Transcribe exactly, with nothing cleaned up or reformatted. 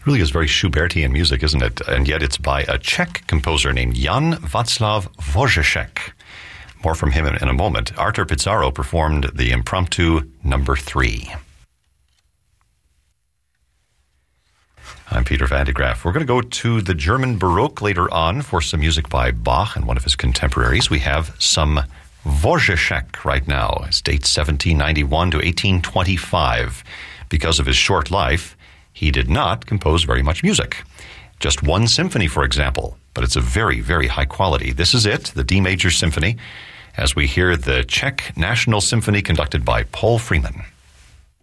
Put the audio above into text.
It really is very Schubertian music, isn't it? And yet it's by a Czech composer named Jan Václav Wojciech. More from him in a moment. Artur Pizarro performed the impromptu number three. I'm Peter Van de Graaff. We're going to go to the German Baroque later on for some music by Bach and one of his contemporaries. We have some Wojciech right now. It's dates seventeen ninety-one to eighteen twenty-five. Because of his short life, he did not compose very much music. Just one symphony, for example, but it's a very, very high quality. This is it, the D Major Symphony, as we hear the Czech National Symphony conducted by Paul Freeman.